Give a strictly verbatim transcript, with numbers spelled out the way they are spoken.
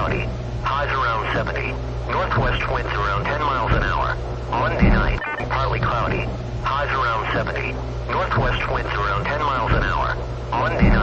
cloudy. Highs around seventy. Northwest winds around ten miles an hour. Monday night, partly cloudy. Highs around seventy. Northwest winds around ten miles an hour. Monday